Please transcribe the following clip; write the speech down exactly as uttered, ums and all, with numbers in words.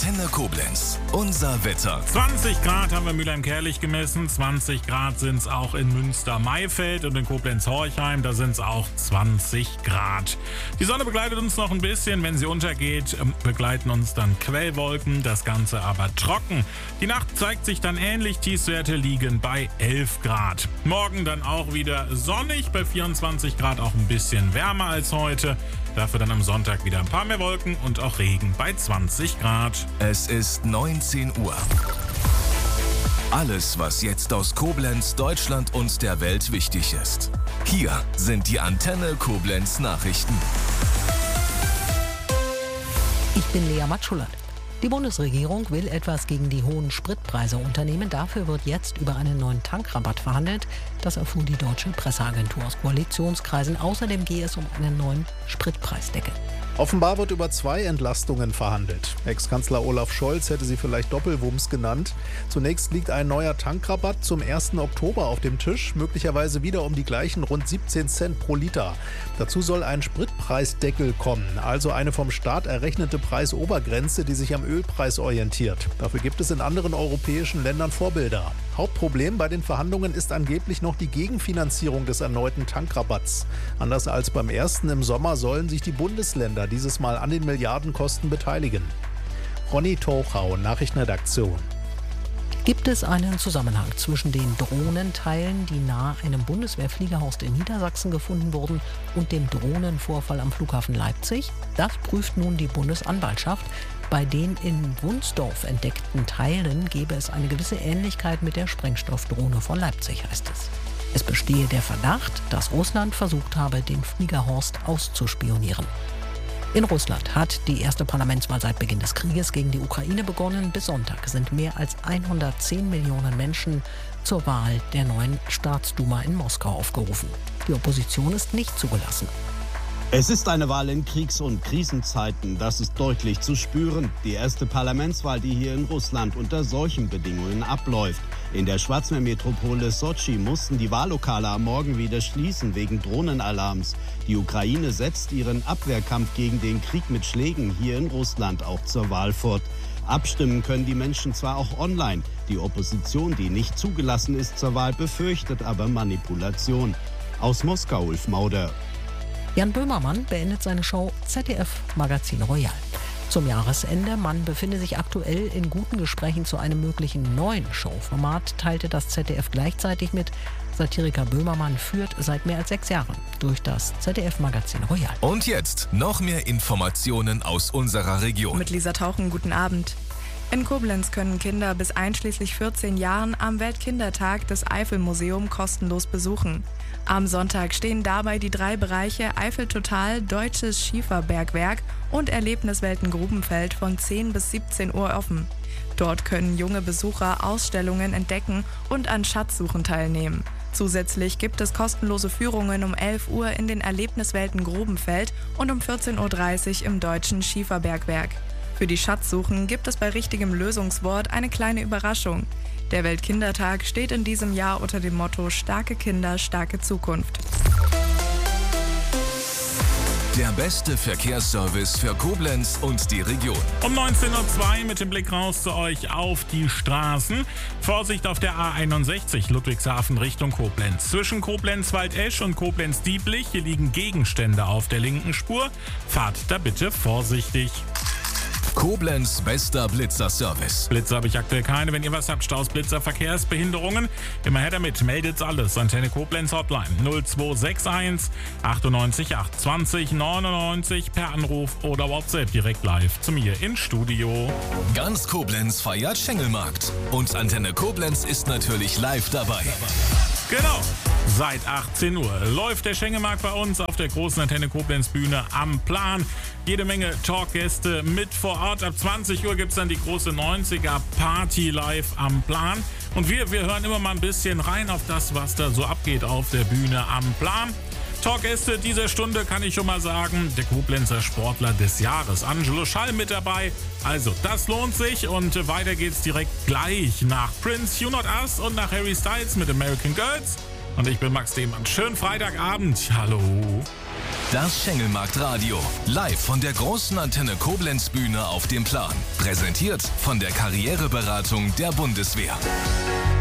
Antenne Koblenz. Unser Wetter. zwanzig Grad haben wir in Mülheim-Kärlich gemessen. zwanzig Grad sind es auch in Münster-Maifeld und in Koblenz-Horchheim. Da sind es auch zwanzig Grad. Die Sonne begleitet uns noch ein bisschen. Wenn sie untergeht, begleiten uns dann Quellwolken. Das Ganze aber trocken. Die Nacht zeigt sich dann ähnlich. Tiefstwerte liegen bei elf Grad. Morgen dann auch wieder sonnig bei vierundzwanzig Grad. Auch ein bisschen wärmer als heute. Dafür dann am Sonntag wieder ein paar mehr Wolken und auch Regen bei zwanzig Grad. Es ist neunzehn Uhr. Alles, was jetzt aus Koblenz, Deutschland und der Welt wichtig ist. Hier sind die Antenne Koblenz Nachrichten. Ich bin Lea Matschulat. Die Bundesregierung will etwas gegen die hohen Spritpreise unternehmen. Dafür wird jetzt über einen neuen Tankrabatt verhandelt. Das erfuhr die deutsche Presseagentur aus Koalitionskreisen. Außerdem gehe es um einen neuen Spritpreisdeckel. Offenbar wird über zwei Entlastungen verhandelt. Ex-Kanzler Olaf Scholz hätte sie vielleicht Doppelwumms genannt. Zunächst liegt ein neuer Tankrabatt zum ersten Oktober auf dem Tisch, möglicherweise wieder um die gleichen rund siebzehn Cent pro Liter. Dazu soll ein Spritpreisdeckel kommen, also eine vom Staat errechnete Preisobergrenze, die sich am Ölpreis orientiert. Dafür gibt es in anderen europäischen Ländern Vorbilder. Hauptproblem bei den Verhandlungen ist angeblich noch die Gegenfinanzierung des erneuten Tankrabatts. Anders als beim ersten im Sommer sollen sich die Bundesländer dieses Mal an den Milliardenkosten beteiligen. Ronny Tochau, Nachrichtenredaktion. Gibt es einen Zusammenhang zwischen den Drohnenteilen, die nahe einem Bundeswehrfliegerhorst in Niedersachsen gefunden wurden, und dem Drohnenvorfall am Flughafen Leipzig? Das prüft nun die Bundesanwaltschaft. Bei den in Wunsdorf entdeckten Teilen gebe es eine gewisse Ähnlichkeit mit der Sprengstoffdrohne von Leipzig, heißt es. Es bestehe der Verdacht, dass Russland versucht habe, den Fliegerhorst auszuspionieren. In Russland hat die erste Parlamentswahl seit Beginn des Krieges gegen die Ukraine begonnen. Bis Sonntag sind mehr als hundertzehn Millionen Menschen zur Wahl der neuen Staatsduma in Moskau aufgerufen. Die Opposition ist nicht zugelassen. Es ist eine Wahl in Kriegs- und Krisenzeiten, das ist deutlich zu spüren. Die erste Parlamentswahl, die hier in Russland unter solchen Bedingungen abläuft. In der Schwarzmeermetropole Sotschi mussten die Wahllokale am Morgen wieder schließen wegen Drohnenalarms. Die Ukraine setzt ihren Abwehrkampf gegen den Krieg mit Schlägen hier in Russland auch zur Wahl fort. Abstimmen können die Menschen zwar auch online. Die Opposition, die nicht zugelassen ist zur Wahl, befürchtet aber Manipulation. Aus Moskau, Ulf Mauder. Jan Böhmermann beendet seine Show Z D F Magazin Royal. Zum Jahresende, man befinde sich aktuell in guten Gesprächen zu einem möglichen neuen Showformat, teilte das Z D F gleichzeitig mit. Satiriker Böhmermann führt seit mehr als sechs Jahren durch das Z D F Magazin Royal. Und jetzt noch mehr Informationen aus unserer Region. Mit Lisa Tauchen, guten Abend. In Koblenz können Kinder bis einschließlich vierzehn Jahren am Weltkindertag das Eifelmuseum kostenlos besuchen. Am Sonntag stehen dabei die drei Bereiche Eifeltotal, Deutsches Schieferbergwerk und Erlebniswelten Grubenfeld von zehn bis siebzehn Uhr offen. Dort können junge Besucher Ausstellungen entdecken und an Schatzsuchen teilnehmen. Zusätzlich gibt es kostenlose Führungen um elf Uhr in den Erlebniswelten Grubenfeld und um vierzehn Uhr dreißig im Deutschen Schieferbergwerk. Für die Schatzsuchen gibt es bei richtigem Lösungswort eine kleine Überraschung. Der Weltkindertag steht in diesem Jahr unter dem Motto Starke Kinder, starke Zukunft. Der beste Verkehrsservice für Koblenz und die Region. Um neunzehn Uhr zwei mit dem Blick raus zu euch auf die Straßen. Vorsicht auf der A einundsechzig Ludwigshafen Richtung Koblenz. Zwischen Koblenz-Waldesch und Koblenz-Dieblich hier liegen Gegenstände auf der linken Spur. Fahrt da bitte vorsichtig. Koblenz bester Blitzer-Service. Blitzer habe ich aktuell keine. Wenn ihr was habt, Staus, Blitzer, Verkehrsbehinderungen, immer her damit. Meldet's alles. Antenne Koblenz Hotline null zwei sechs eins achtundneunzig acht zwanzig neunundneunzig per Anruf oder WhatsApp direkt live zu mir ins Studio. Ganz Koblenz feiert Schengelmarkt. Und Antenne Koblenz ist natürlich live dabei. Genau. Seit achtzehn Uhr läuft der Schengelmarkt bei uns auf der großen Antenne Koblenz Bühne am Plan. Jede Menge Talkgäste mit vor Ort. Ab zwanzig Uhr gibt es dann die große neunziger Party live am Plan. Und wir, wir hören immer mal ein bisschen rein auf das, was da so abgeht auf der Bühne am Plan. Talkgäste dieser Stunde kann ich schon mal sagen, der Koblenzer Sportler des Jahres, Angelo Schall mit dabei. Also das lohnt sich und weiter geht's direkt gleich nach Prince, You Not Us und nach Harry Styles mit American Girls. Und ich bin Max Demann. Schönen Freitagabend. Hallo. Das Schengelmarkt-Radio. Live von der großen Antenne Koblenz Bühne auf dem Plan. Präsentiert von der Karriereberatung der Bundeswehr.